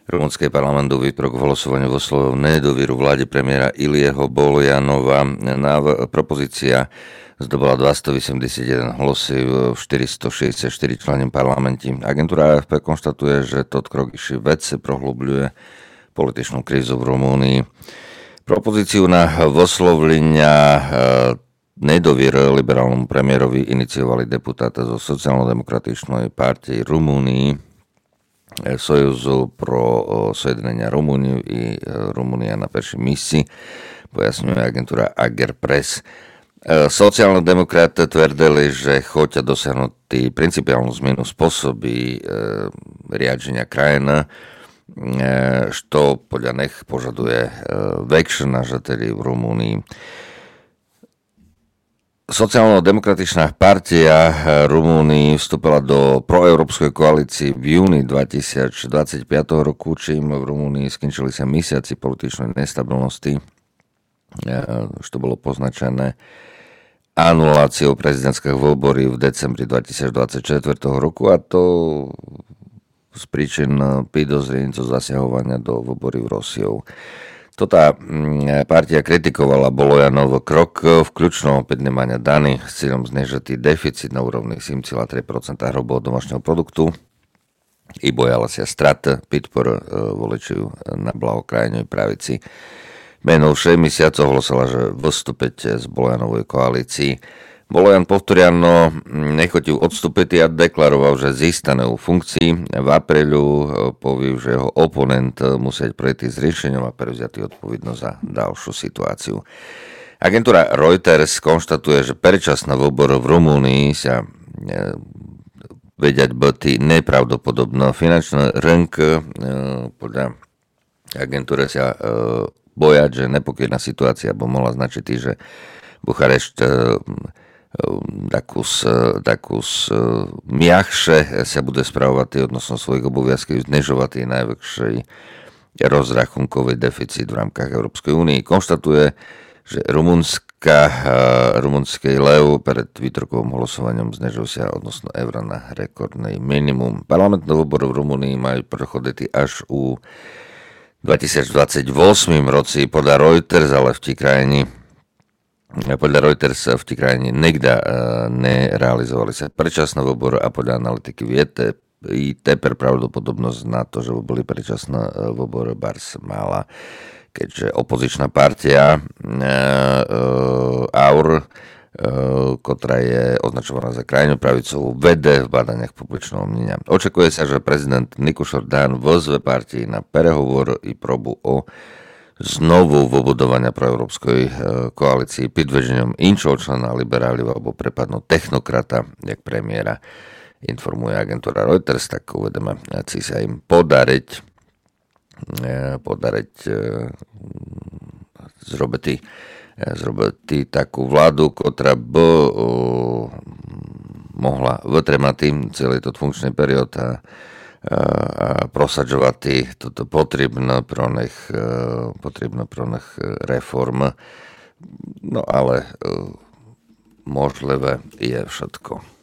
Rumunský parlament vyprok v hlasovaní vyslovil nedôveru vláde premiéra Ilieho Bolajanova. Propozícia zdobila 281 hlasov v 464 členom parlamenti. Agentúra AFP konštatuje, že tot krok ešte vedce prohlubľuje političnú krízu v Rumúnii. Propozíciu na vyslovlenia nedôvery liberálnemu premiérovi iniciovali deputáta zo sociálno-demokratičnej partii Rumúnii, Sojuzu pro sojedinenia Rumuniju i Rumunija na perším misi, pojasňuje agentúra Agerpres. Sociálni demokrati tvrdili, že chotia dosiahnuť principiálnu zmenu spôsoby riadenia krajiny, što podľa nich požaduje väčšina žiteľov v Rumunii. Sociálno-demokratičná partia Rumúnii vstúpila do proeurópskej koalície v júni 2025 roku, čím v Rumúnii skončili sa mesiaci političnej nestabilnosti, čo bolo poznačené anuláciou prezidentských voľbov v decembri 2024 roku, a to z príčin podozrení zo zasahovania do voľbov Rusiou. Tota partia kritikovala Bolajanov krok vključno podnímania daní s cieľom znižiť deficit na úrovni 7,3% hrubého domášneho produktu i bojala sa strat podpor voličov na blaho krajnej pravici. Minulšie mesiaco ohlasila, že vystúpiť z Bolajanovej koalícii. Bolajan povtoriano nechotil odstúpiť a deklaroval, že zístane u funkcii. V aprílu povie, že jeho oponent musieť prejsť s riešením a prevziať odpovednosť za ďalšiu situáciu. Agentúra Reuters konštatuje, že predčasná voľba v Rumúnii sa vedieť byť nepravdopodobná. Finančný rynk podľa agentúry sa bojať, že nepokojná situácia by mohla značiť, že Bucharešť takus miachše sa bude spravovať odnoсно svojich oboviazkov, znižovať najväčší rozrachunkový deficit v rámkach Európskej únie. Konštatuje, že rumunský lev pred výtrokovým hlasovaním znižil sa odnoсно eura na rekordný minimum. Parlamentné voľby v Rumunii majú prechoditi až u 2028 roci podľa Reuters, ale v tej krajine v tej krajine nikda nerealizovali sa predčasné voľby a podľa analytiky viete i teper pravdepodobnosť na to, že boli predčasné voľby bars mála, keďže opozičná partia AUR, ktorá je označovaná za krajnú pravicovú, vede v badaniach publičného mnenia. Očakuje sa, že prezident Nikoš Orbán vozve partii na prehovor i probu o znovu vobudovania proeurópskej koalícii pod vedením inšieho člena liberálov alebo prepadnú technokrata, jak premiéra, informuje agentúra Reuters, tak uvedeme, či sa im podariť zrobiť takú vládu, ktorá by mohla vytremať celý tot funkčný period a prosadzovať toto potrebné pro nich reform. No ale možlivé je všetko.